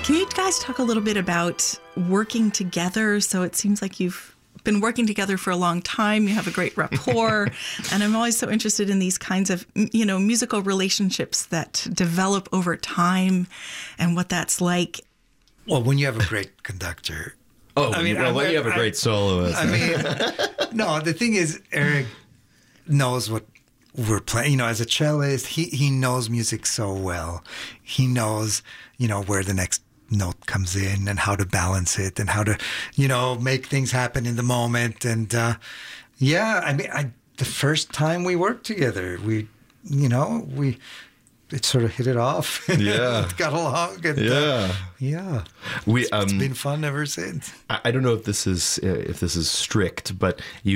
Can you guys talk a little bit about working together? So it seems like you've been working together for a long time. You have a great rapport. And I'm always so interested in these kinds of, musical relationships that develop over time and what that's like. Well, when you have a great conductor. When you have a great soloist. No, the thing is, Eric knows what we're playing. As a cellist, he knows music so well. He knows, where the next note comes in and how to balance it and how to, make things happen in the moment. And the first time we worked together, it sort of hit it off. Yeah. It got along. And, it's been fun ever since. I don't know if this is strict, but